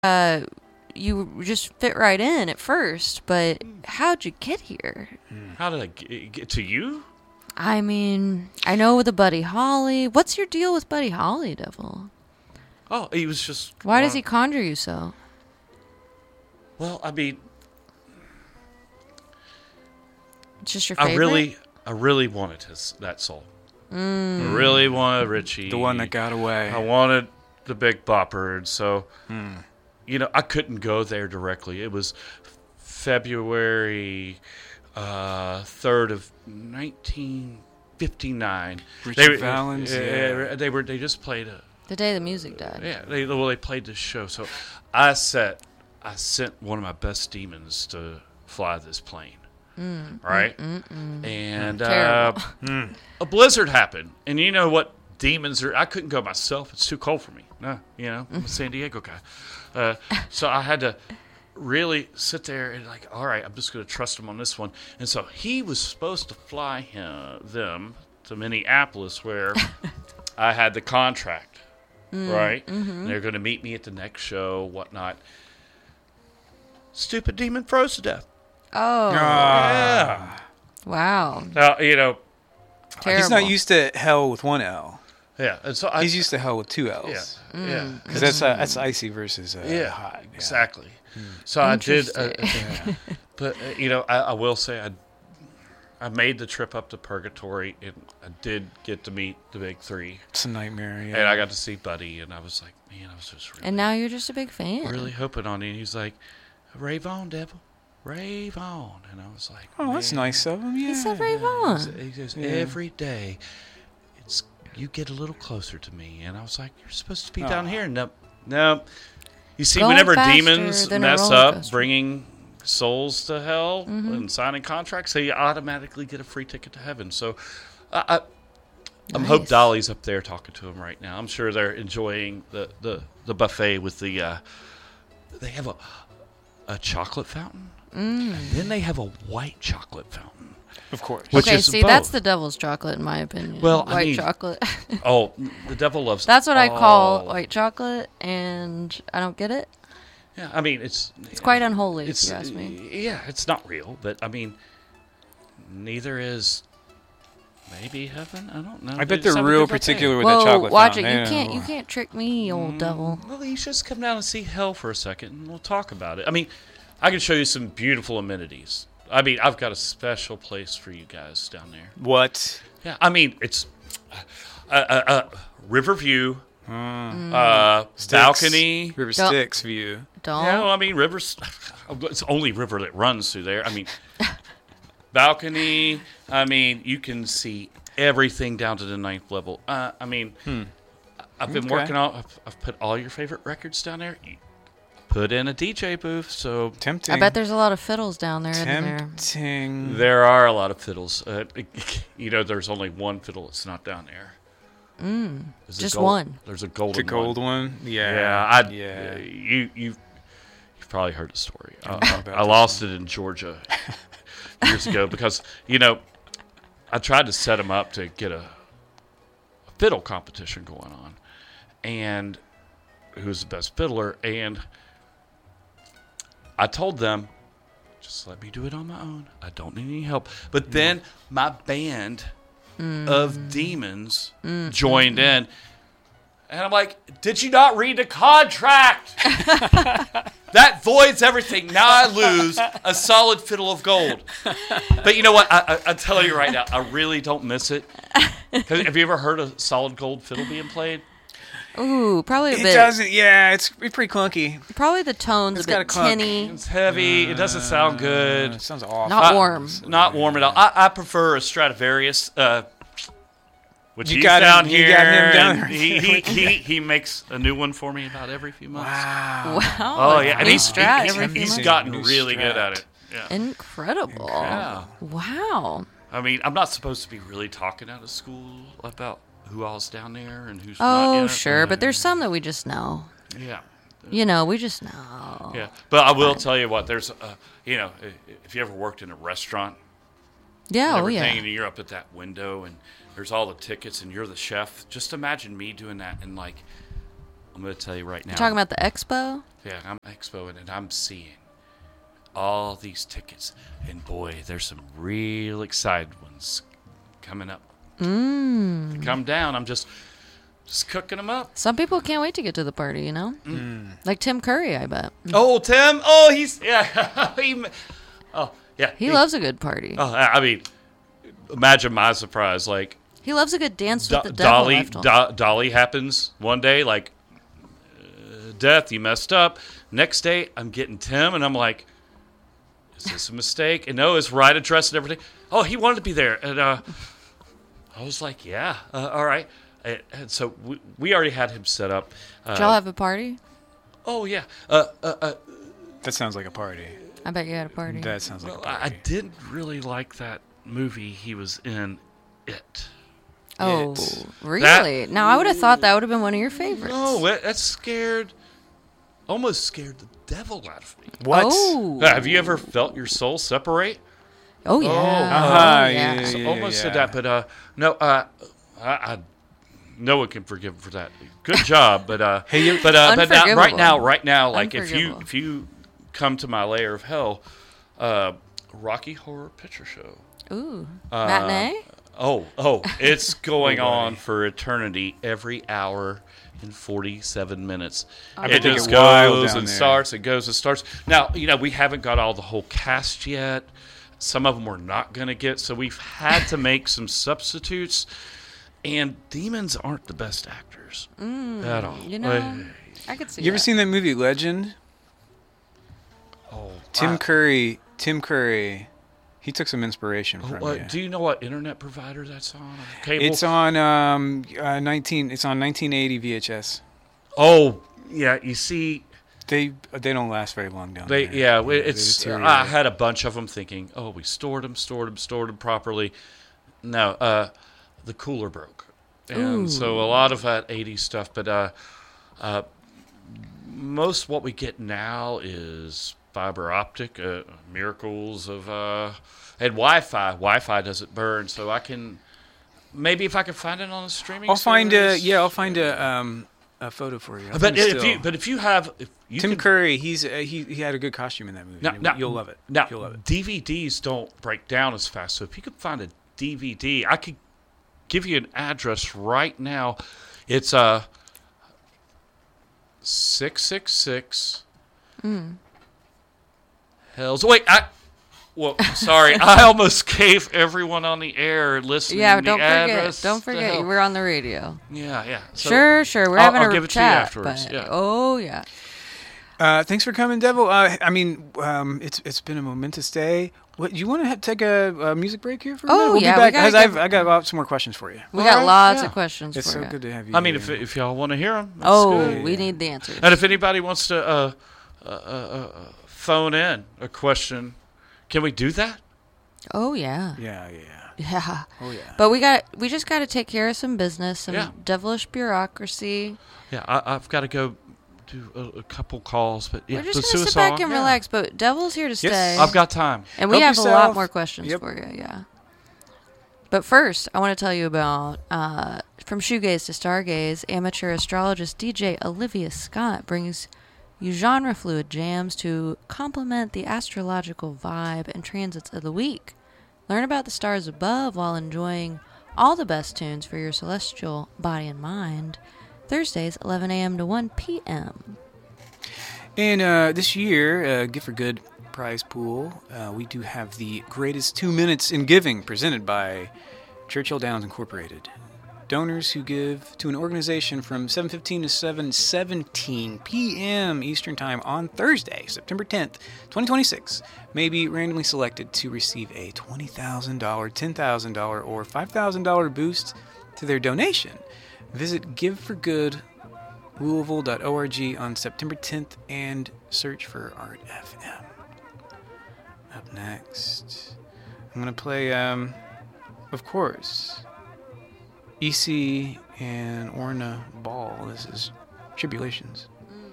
you just fit right in at first, but how'd you get here? How did I get to you? I mean, I know with the Buddy Holly. What's your deal with Buddy Holly, Devil? Oh, he was just... Why does he conjure you so? Well, I mean... It's just your favorite? I really wanted that soul. I really wanted Richie. The one that got away. I wanted the Big Bopper, and so... I couldn't go there directly. It was February 3rd of 1959. Richie Valens, They just played the day the music died. Yeah, they played this show. So I sent one of my best demons to fly this plane. Right? And a blizzard happened. And you know what demons are? I couldn't go myself. It's too cold for me. No, I'm a San Diego guy. So I had to really sit there and all right, I'm just going to trust him on this one. And so he was supposed to fly them to Minneapolis where I had the contract, right? And they're going to meet me at the next show, whatnot. Stupid demon froze to death. Oh. Yeah. Wow. Now, Terrible. He's not used to hell with one L. Yeah, and so he's used to hell with two L's. Yeah, yeah. Because that's icy versus hot. Yeah. Exactly. So I did, but I will say I made the trip up to Purgatory, and I did get to meet the big three. It's a nightmare. Yeah. And I got to see Buddy, and I was like, man, I was just really. And now you're just a big fan. Really hoping on it. And he's like, rave on, devil. Rave on. And I was like, oh, that's nice of him. Yeah. He said rave on. He says, every day, you get a little closer to me. And I was like, you're supposed to be down here. Nope. You see, Going whenever faster demons than a mess roller up coaster. bringing souls to hell and signing contracts, they automatically get a free ticket to heaven. So I hope Dolly's up there talking to him right now. I'm sure they're enjoying the buffet with the they have a chocolate fountain, and then they have a white chocolate fountain. Of course. Which Okay, is see, both. that's the devil's chocolate, in my opinion. Well, white chocolate. Oh, the devil loves. That's what I call white chocolate, and I don't get it. Yeah, I mean it's quite unholy, if you ask me. Yeah, it's not real, but I mean, neither is maybe heaven. I don't know. I bet they're real particular with Whoa, that chocolate watch fountain. it! You can't trick me, old devil. Well, you should just come down and see hell for a second, and we'll talk about it. I mean, I can show you some beautiful amenities. I mean, I've got a special place for you guys down there. What? Yeah, I mean, it's Riverview, balcony, River Styx view. Don't. Yeah, well, I mean, rivers. It's the only river that runs through there. I mean, balcony. I mean, you can see everything down to the 9th level. I mean, I've been working on. I've put all your favorite records down there. Put in a DJ booth, so tempting. I bet there's a lot of fiddles down there. Tempting. There are a lot of fiddles. There's only one fiddle that's not down there. Just one. There's a golden The gold one? Yeah. Yeah. You've probably heard the story. I lost it in Georgia years ago because, I tried to set them up to get a fiddle competition going on. And who's the best fiddler? And I told them, just let me do it on my own. I don't need any help. But then my band of demons joined in. And I'm like, did you not read the contract? That voids everything. Now I lose a solid fiddle of gold. But you know what? I tell you right now, I really don't miss it. Have you ever heard a solid gold fiddle being played? Ooh, probably a bit. It doesn't. Yeah, it's pretty clunky. Probably the tone's It's a got bit a clunk. tinny. It's heavy. It doesn't sound good. It sounds awful. Not warm. Not warm at all. I prefer a Stradivarius, which You he's got him- down you here. got him down and there. he makes a new one for me about every few months. Wow. Wow. Oh yeah, and New he's Strat every few he's months. gotten New really good Strat. at it. Yeah. Incredible. Yeah. Wow. I mean, I'm not supposed to be really talking out of school about who all's down there and who's not. Oh, yet. sure, but there's some that we just know. Yeah. We just know. Yeah, but I will tell you what. There's, if you ever worked in a restaurant, Yeah, and oh everything, yeah. and you're up at that window, and there's all the tickets, and you're the chef. Just imagine me doing that, and I'm going to tell you right now. You're talking about the expo? Yeah, I'm expoing and I'm seeing all these tickets. And boy, there's some real excited ones coming up. They come down. I'm just cooking them up. Some people can't wait to get to the party, you know? Like Tim Curry, I bet. Oh, Tim. Oh, he's, yeah. He loves a good party. Oh, I mean, imagine my surprise. Like, He loves a good dance with the devil. I've told. Dolly happens one day, like, death, you messed up. Next day, I'm getting Tim, and I'm like, is this a mistake? And no, his right address and everything. Oh, he wanted to be there. And I was like, yeah, all right. And so we already had him set up. Did y'all have a party? Oh, yeah. That sounds like a party. I bet you had a party. That sounds like a party. I didn't really like that movie he was in, It. Oh, It. really? Now, I would have thought that would have been one of your favorites. No, that almost scared the devil out of me. What? Oh. Have you ever felt your soul separate? Oh, yeah. Uh-huh, Oh, yeah. So almost did that, but no, I no one can forgive him for that. Good job, but Unforgivable. right now, like if Unforgivable. you come to my layer of hell, Rocky Horror Picture Show. Ooh. Matinee? Oh, it's going on for eternity every hour and 47 minutes. I It bet they just get wild goes down and there. starts. It goes and starts. Now, we haven't got all the whole cast yet. Some of them we're not going to get, so we've had to make some substitutes. And demons aren't the best actors at all. You know, I could see You ever that. seen that movie Legend? Oh, Tim Curry. He took some inspiration from you. do you know what internet provider that's on? Cable? It's on 1980 VHS. Oh, yeah. You see, They don't last very long down They there. it's. deteriorate. I had a bunch of them thinking, oh, we stored them properly. No, the cooler broke, and so a lot of that '80s stuff. But most what we get now is fiber optic. Miracles of and Wi-Fi. Wi-Fi doesn't burn, so I can maybe if I can find it on a streaming. I'll find service. a photo for you. I'll But find a if still. you have Tim Curry, he had a good costume in that movie. You'll love it. Now, You'll love it. DVDs don't break down as fast, so if you could find a DVD, I could give you an address right now. It's 666 Hells. Wait, sorry, I almost gave everyone on the air listening. Yeah, the don't forget. address Don't to forget. hell. We're on the radio. Yeah. So Sure. We're I'll having a give it to you chat. afterwards, But, yeah. Oh, yeah. Thanks for coming, Devil. It's been a momentous day. What you want to take a music break here for a minute? Oh, We'll yeah, be we back gotta because get- I got some more questions for you. We All got right, lots yeah. of questions It's for so you. good to have you. I mean, here. if y'all want to hear them, We need the answers. And if anybody wants to phone in a question, can we do that? Oh, yeah. yeah. Yeah. Oh yeah. But we just got to take care of some business, some Yeah. devilish bureaucracy. Yeah, I've got to go do a couple calls, but yeah, We're just the going to sit suicide- back and yeah. relax. But Devil's here to stay. I've got time. And we Help have a lot yourself. more questions Yep. for you, yeah. But first, I want to tell you about, from shoegaze to stargaze, amateur astrologist DJ Olivia Scott brings you genre-fluid jams to complement the astrological vibe and transits of the week. Learn about the stars above while enjoying all the best tunes for your celestial body and mind. Thursdays, 11 a.m. to 1 p.m. And this year, Gift for Good prize pool, we do have the greatest 2 minutes in giving presented by Churchill Downs Incorporated. Donors who give to an organization from 7:15 to 7:17 p.m. Eastern Time on Thursday, September 10th, 2026, may be randomly selected to receive a $20,000, $10,000, or $5,000 boost to their donation. Visit giveforgoodlouisville.org on September 10th and search for Art FM. Up next, I'm going to play, of course, EC and Orna Ball. This is Tribulations.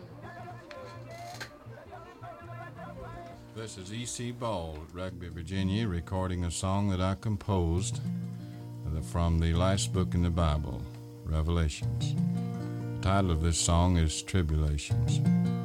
This is E.C. Ball at Rugby, Virginia, recording a song that I composed from the last book in the Bible, Revelations. The title of this song is Tribulations.